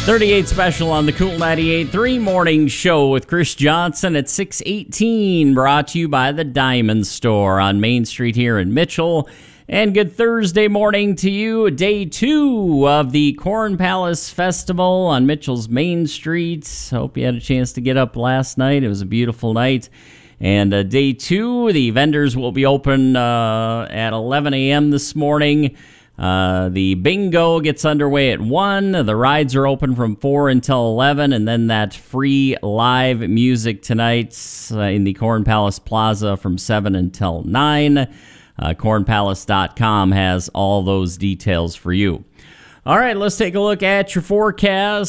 38 special on the Cool 98.3 morning show with Chris Johnson at 6:18, brought to you by the Diamond Store on Main Street here in Mitchell. And good Thursday morning to you, day 2 of the Corn Palace Festival on Mitchell's Main Street. Hope you had a chance to get up last night. It was a beautiful night. And day 2, the vendors will be open at 11 a.m. this morning. The bingo gets underway at 1. The rides are open from 4 until 11. And then that free live music tonight in the Corn Palace Plaza from 7 until 9. Cornpalace.com has all those details for you. All right, let's take a look at your forecast.